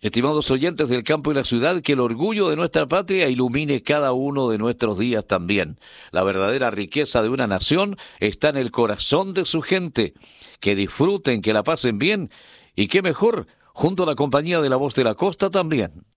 Estimados oyentes del campo y la ciudad, que el orgullo de nuestra patria ilumine cada uno de nuestros días también. La verdadera riqueza de una nación está en el corazón de su gente. Que disfruten, que la pasen bien y qué mejor, junto a la compañía de La Voz de la Costa también.